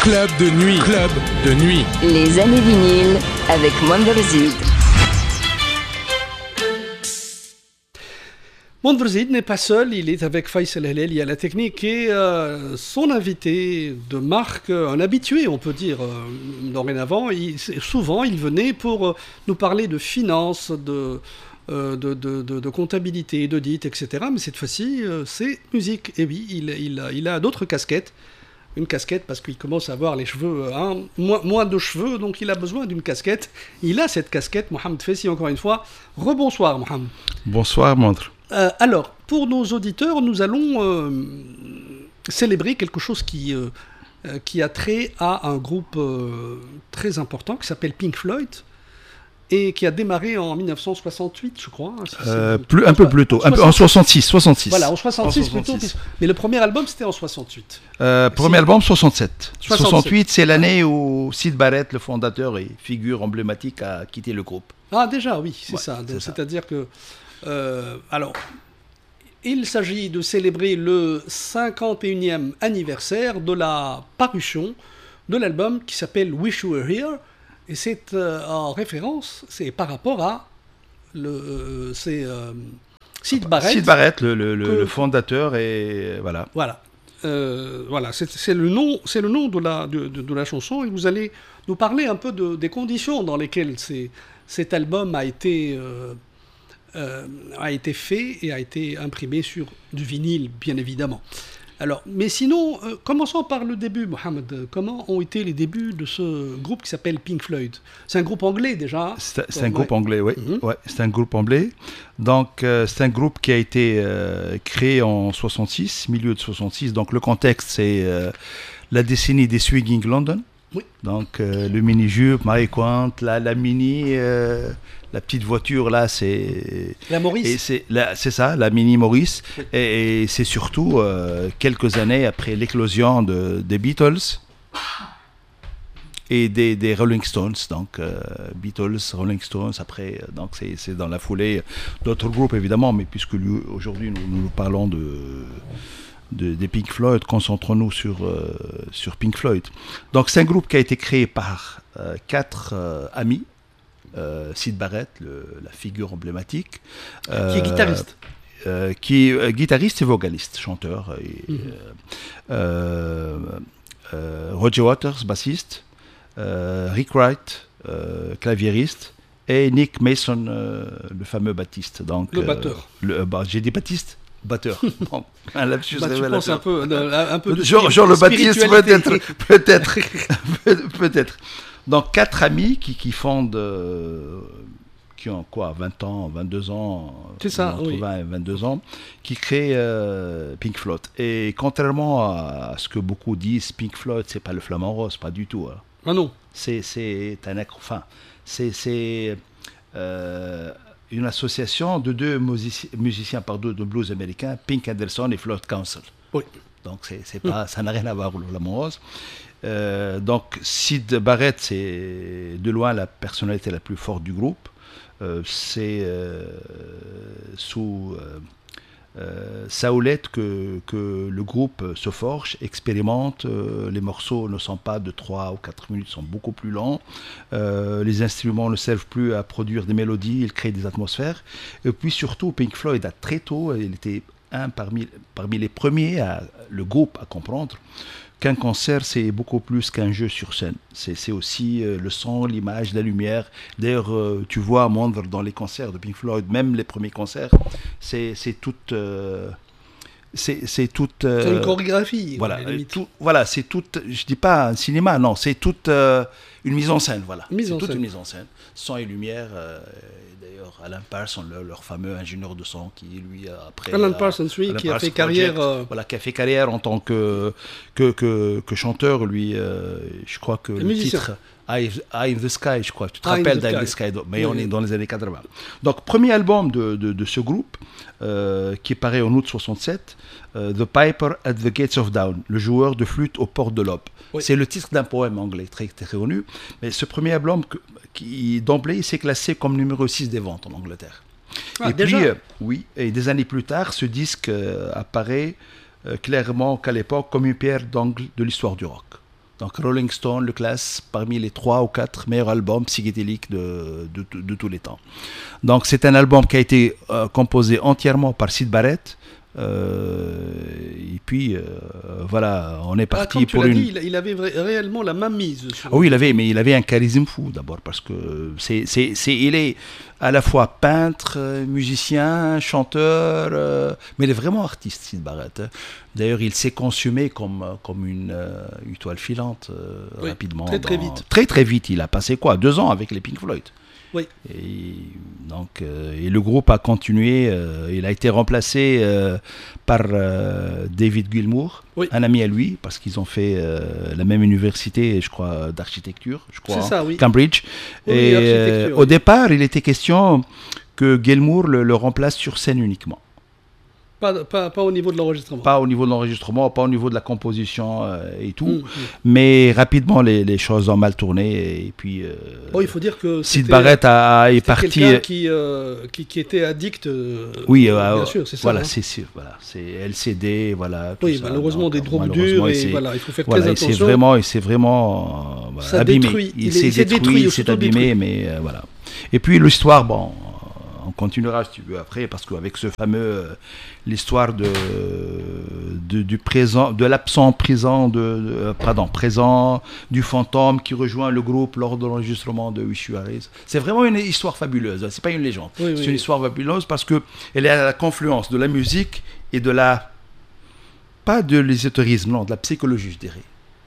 Club de nuit. Club de nuit. Les années vinyles avec Monderzid. Monderzid n'est pas seul, il est avec Faisal Helali à la technique et son invité de marque, un habitué on peut dire dorénavant, souvent il venait pour nous parler de finances, de comptabilité, d'audit, etc. Mais cette fois-ci, c'est musique. Et oui, il a d'autres casquettes. Une casquette parce qu'il commence à avoir les cheveux, moins de cheveux, donc il a besoin d'une casquette. Il a cette casquette, Mohamed Fessi, encore une fois. Rebonsoir, Mohamed. Bonsoir, Montre. Alors, pour nos auditeurs, nous allons célébrer quelque chose qui a trait à un groupe très important qui s'appelle Pink Floyd. Et qui a démarré en 1968, je crois. Un peu plus tôt, en 66. Voilà, en 66 plutôt. Mais le premier album, c'était en 68. Premier album, 67. 68, c'est l'année où Syd Barrett, le fondateur et figure emblématique, a quitté le groupe. Ah, déjà, oui, c'est ça. C'est C'est-à-dire que... alors, il s'agit de célébrer le 51e anniversaire de la parution de l'album qui s'appelle Wish You Were Here. Et c'est en référence, c'est par rapport à Syd Barrett. Syd Barrett, le fondateur, et voilà. Voilà, c'est le nom de la chanson. Et vous allez nous parler un peu des conditions dans lesquelles cet album a été fait et a été imprimé sur du vinyle, bien évidemment. Alors, mais sinon, commençons par le début, Mohamed. Comment ont été les débuts de ce groupe qui s'appelle Pink Floyd ? C'est un groupe anglais déjà. C'est un groupe anglais, oui. Ouais, c'est un groupe anglais. Donc, c'est un groupe qui a été créé en 66, milieu de 66. Donc, le contexte, c'est la décennie des Swinging London. Oui. Donc, le mini-jupe, Mary Quant, la mini... la petite voiture là, c'est la Maurice. C'est ça, la mini Maurice. Et c'est surtout quelques années après l'éclosion des Beatles et des Rolling Stones. Donc Beatles, Rolling Stones. Après, donc c'est dans la foulée d'autres groupes évidemment, mais puisque aujourd'hui nous parlons des Pink Floyd, concentrons-nous sur Pink Floyd. Donc c'est un groupe qui a été créé par 4 amis. Syd Barrett, la figure emblématique, qui est guitariste, guitariste et vocaliste, chanteur, Roger Waters, bassiste, Rick Wright, claviériste, et Nick Mason, le fameux bassiste. Donc, le batteur. J'ai dit bassiste. Batteur. Bon, un lapsus révélateur. Tu penses un peu de genre le bassiste, peut-être. Donc 4 amis qui fondent, qui ont quoi, 20 ans, 22 ans, c'est ça, entre 20 et 22 ans, qui créent Pink Floyd. Et contrairement à ce que beaucoup disent, Pink Floyd, c'est pas le Flamant Rose, pas du tout. Hein. Ah non. C'est une association de 2 musiciens de blues américains, Pink Anderson et Floyd Council. Oui. Donc ça n'a rien à voir avec le Flamant Rose. Donc Syd Barrett, c'est de loin la personnalité la plus forte du groupe. C'est sous sa houlette que le groupe se forge, expérimente. Les morceaux ne sont pas de 3 ou 4 minutes, sont beaucoup plus longs. Les instruments ne servent plus à produire des mélodies, ils créent des atmosphères. Et puis surtout, Pink Floyd a très tôt, il était parmi les premiers, le groupe à comprendre qu'un concert, c'est beaucoup plus qu'un jeu sur scène. C'est aussi le son, l'image, la lumière. D'ailleurs, tu vois, Mondre, dans les concerts de Pink Floyd, même les premiers concerts, c'est toute... c'est une chorégraphie. Voilà, c'est toute... Je dis pas un cinéma, non, c'est toute une mise en scène, voilà. Une mise en scène. Son et lumière... D'ailleurs, Alan Parsons, leur fameux ingénieur de son, qui lui après Alan Parsons, oui, qui a fait carrière qui a fait carrière en tant que chanteur, lui. Je crois que le titre Eye in the Sky, je crois. Tu te rappelles d'Eye in the Sky, mais on est dans les années 80. Donc, premier album de ce groupe, qui est paru en août 67, The Piper at the Gates of Dawn, le joueur de flûte aux portes de l'aube. Oui. C'est le titre d'un poème anglais très, très connu. Mais ce premier album, qui d'emblée s'est classé comme numéro 6 des ventes en Angleterre. Et déjà puis, oui, et des années plus tard, ce disque apparaît clairement qu'à l'époque comme une pierre d'angle de l'histoire du rock. Donc Rolling Stone le classe parmi les 3 ou 4 meilleurs albums psychédéliques de tous les temps. Donc c'est un album qui a été composé entièrement par Syd Barrett. Et puis voilà, on est parti comme tu pour l'as une. dit, il avait réellement la main mise. Ah oui, il avait un charisme fou d'abord parce que il est à la fois peintre, musicien, chanteur, mais il est vraiment artiste, Syd Barrett. D'ailleurs, il s'est consumé comme une étoile filante rapidement. Très vite. Très vite. Il a passé 2 ans avec les Pink Floyd. Oui. Et donc, et le groupe a continué. Il a été remplacé par David Gilmour, un ami à lui, parce qu'ils ont fait la même université, je crois, d'architecture, C'est ça, oui. Cambridge. Oui, Et au départ, il était question que Gilmour le remplace sur scène uniquement. Pas au niveau de l'enregistrement. Pas au niveau de l'enregistrement, pas au niveau de la composition et tout. Mais rapidement, les choses ont mal tourné. Et puis, il faut dire que Syd Barrett est parti. Quelqu'un qui était addict. Oui, bien sûr, c'est ça. Voilà, hein. c'est LCD, voilà. Oui, ça. malheureusement, Donc, des drogues dures. Et voilà, il faut faire très attention. Il s'est vraiment ça abîmé. Détruit. Il s'est détruit, il s'est abîmé, mais voilà. Et puis l'histoire, on continuera si tu veux après, parce qu'avec ce fameux l'histoire du présent, de l'absent présent, présent du fantôme qui rejoint le groupe lors de l'enregistrement de Wish You Were Here. C'est vraiment une histoire fabuleuse. C'est pas une légende. C'est une histoire fabuleuse parce que elle est à la confluence de la musique et de pas de l'ésotérisme, non, de la psychologie, je dirais.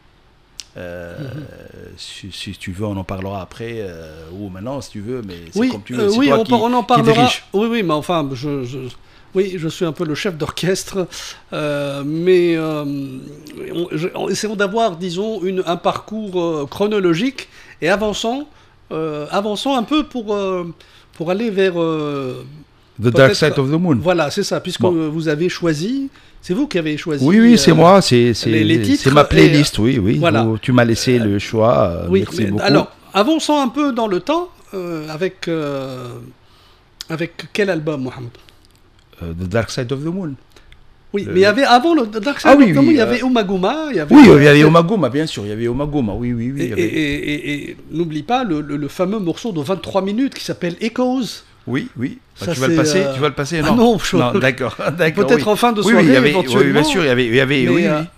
Si tu veux, on en parlera après ou maintenant, si tu veux, mais c'est comme tu veux. Oui, on en parlera. Qui oui, mais enfin, je suis un peu le chef d'orchestre, mais essayons d'avoir, disons, un parcours chronologique et avançons un peu pour aller vers The Dark Side of the Moon. Voilà, c'est ça, puisque vous avez choisi. C'est vous qui avez choisi. Oui, c'est moi, c'est les titres. C'est ma playlist, oui. Voilà. Tu m'as laissé le choix. Merci beaucoup. Alors, avançons un peu dans le temps avec quel album, Mohamed? The Dark Side of the Moon. Oui, mais il y avait avant le Dark Side of the Moon, il y avait Ummagumma. Il y avait Ummagumma, bien sûr, il y avait Ummagumma, oui. Et n'oublie pas le fameux morceau de 23 minutes qui s'appelle Echoes. Oui. Ça, tu vas le passer non, non, d'accord. Peut-être en fin de soirée, éventuellement. Oui, bien sûr, il y avait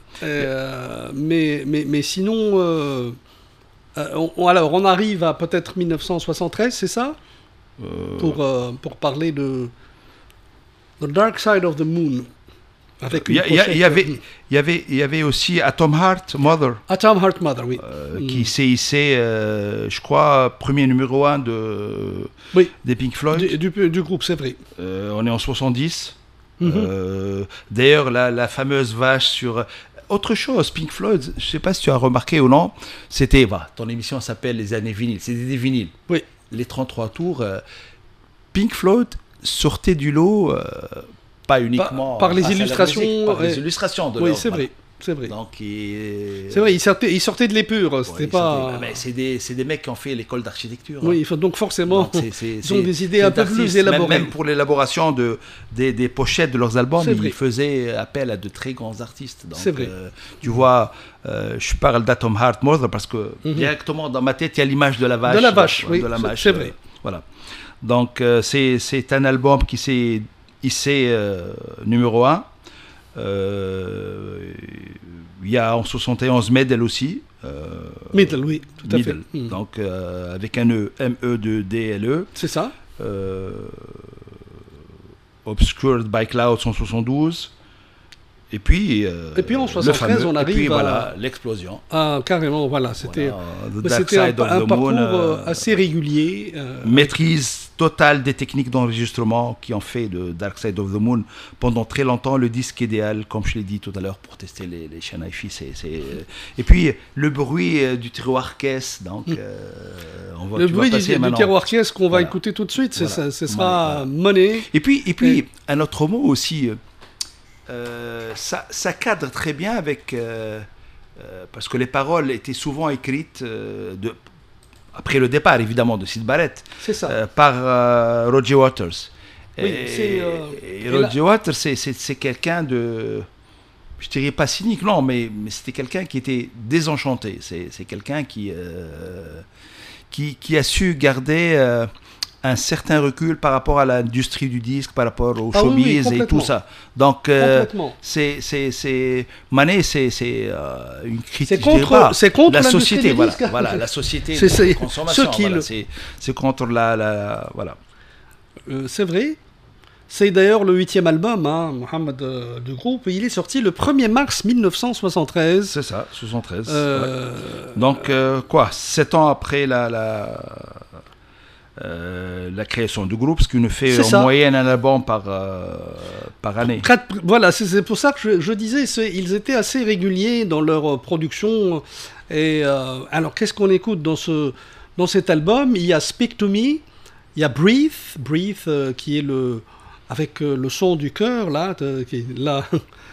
mais sinon, alors on arrive à peut-être 1973, c'est ça, pour parler de The Dark Side of the Moon. Avec il y avait aussi Atom Heart Mother. Atom Heart Mother, oui. Qui s'est hissé, je crois, premier numéro 1 des Pink Floyd. Du groupe, c'est vrai. On est en 70. D'ailleurs, la fameuse vache sur... Autre chose, Pink Floyd, je ne sais pas si tu as remarqué ou non, c'était... ton émission s'appelle Les années vinyles, c'était des vinyles. Oui. Les 33 tours, Pink Floyd sortait du lot... pas uniquement par les illustrations, musique, par les illustrations de oui, c'est vrai. Donc c'est vrai, il sortait de l'épure, c'était pas. C'est des mecs qui ont fait l'école d'architecture. Oui, donc forcément, ils ont des idées un peu plus élaborées. Même pour l'élaboration des pochettes de leurs albums, ils faisaient appel à de très grands artistes. C'est vrai. Tu vois, je parle d'Atom Heart Mother parce que directement dans ma tête, il y a l'image de la vache. De la vache, oui, c'est vrai. Voilà. Donc c'est un album qui s'est hissé numéro 1. Il y a en 71 Middle aussi. Middle, oui, tout à fait. Donc avec un E, M-E-2-D-L-E. C'est ça. Obscured by Clouds en 72. Et puis en 73, on arrive voilà, l'explosion. Carrément, voilà, c'était un parcours assez régulier. Maîtrise totale des techniques d'enregistrement qui ont fait de Dark Side of the Moon pendant très longtemps le disque idéal, comme je l'ai dit tout à l'heure, pour tester les chaînes hi-fi. Et puis le bruit du tiroir caisse, donc le bruit du tiroir caisse qu'on va écouter tout de suite, ce sera Money. Et puis un autre mot aussi. Ça cadre très bien avec parce que les paroles étaient souvent écrites après le départ évidemment de Syd Barrett. C'est ça. Par Roger Waters. Oui, et Roger Waters c'est quelqu'un de je dirais pas cynique, non, mais c'était quelqu'un qui était désenchanté. C'est quelqu'un qui a su garder un certain recul par rapport à l'industrie du disque, par rapport au showbiz et tout ça. Donc, Manet, c'est une critique. C'est contre la l'industrie société, du voilà, disque. voilà, la société de la consommation. Voilà, c'est contre voilà. C'est vrai. C'est d'ailleurs le 8e album, Mohamed, du groupe. Il est sorti le 1er mars 1973. C'est ça, 73. Ouais. Donc, 7 ans après la création du groupe, ce qui nous fait en moyenne un album par année. Voilà, c'est pour ça que je disais, ils étaient assez réguliers dans leur production. Et alors, qu'est-ce qu'on écoute dans cet album? Il y a Speak to Me, il y a Breathe, qui est avec le son du cœur, là, qui est là,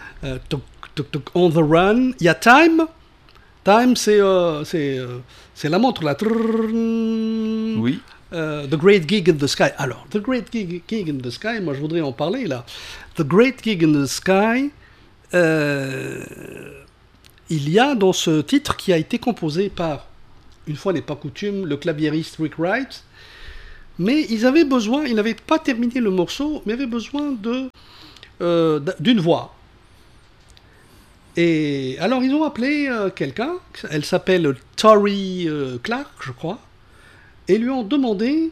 On the Run. Il y a Time, c'est la montre, là. Oui. The Great Gig in the Sky. Alors, The Great Gig in the Sky, moi je voudrais en parler là. The Great Gig in the Sky, il y a dans ce titre qui a été composé par, une fois n'est pas coutume, le claviériste Rick Wright, mais ils n'avaient pas terminé le morceau, mais avaient besoin d'une voix. Et alors ils ont appelé quelqu'un, elle s'appelle Tori Clark, je crois, et lui ont demandé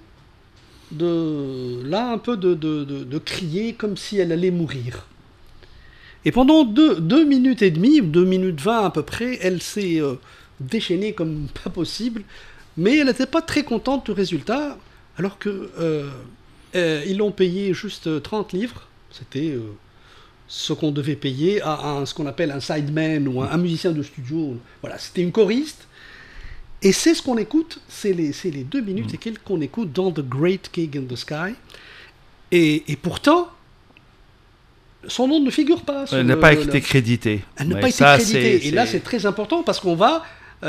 de crier comme si elle allait mourir. Et pendant 2 minutes et demie, 2 minutes 20 à peu près, elle s'est déchaînée comme pas possible, mais elle n'était pas très contente du résultat, alors que ils l'ont payé juste 30 livres, c'était ce qu'on devait payer à ce qu'on appelle un sideman ou un musicien de studio. Voilà, c'était une choriste. Et c'est ce qu'on écoute, c'est les 2 minutes et quelques qu'on écoute dans The Great Gig in the Sky. Et pourtant, son nom ne figure pas. Elle n'a pas été créditée. Elle n'a pas été créditée. Et là, c'est très important parce qu'on va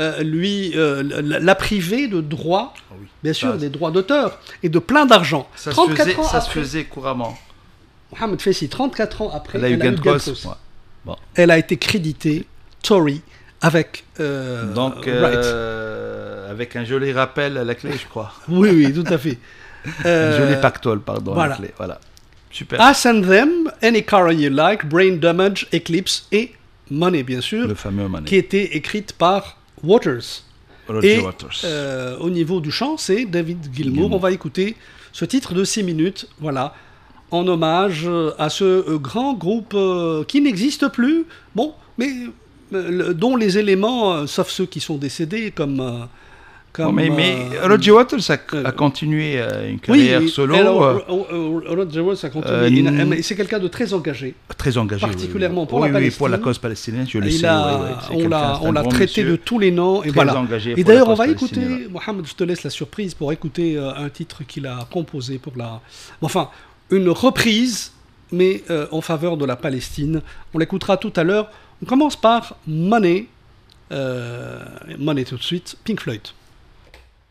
la priver de droits, bien sûr, des droits d'auteur et de plein d'argent. Ça se faisait couramment. Mohamed Fessi, 34 ans après, elle a eu gain de cause. Elle a été créditée, Tori, avec avec un joli rappel à la clé, je crois. Oui, tout à fait. Un joli pactole, pardon, à la clé. Voilà. Super. I Send Them, Any Car You Like, Brain Damage, Eclipse et Money, bien sûr. Le fameux Money. Qui était écrite par Waters. Roger Waters. Au niveau du chant, c'est David Gilmour. On va écouter ce titre de 6 minutes, voilà, en hommage à ce grand groupe qui n'existe plus, bon, mais dont les éléments, sauf ceux qui sont décédés, comme Roger Waters a continué une carrière solo. Roger Waters a continué. C'est quelqu'un de très engagé. Très engagé. Particulièrement pour la Palestine. Pour la cause palestinienne, je le sais. On l'a traité de tous les noms. Et voilà. Et d'ailleurs, on va écouter, Mohamed, je te laisse la surprise pour écouter un titre qu'il a composé pour Enfin, une reprise, mais en faveur de la Palestine. On l'écoutera tout à l'heure. On commence par Money. Money tout de suite, Pink Floyd.